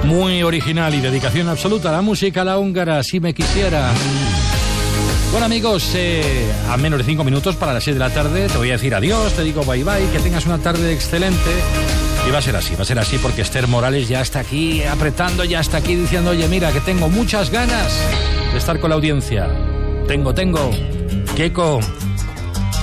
Muy original y dedicación absoluta a la música, a la húngara, si me quisiera. Bueno amigos, a menos de 5 minutos para las 6 de la tarde te voy a decir adiós, te digo bye bye, que tengas una tarde excelente. Y va a ser así porque Esther Morales ya está aquí apretando, ya está aquí diciendo, oye mira que tengo muchas ganas de estar con la audiencia. Tengo. Keiko.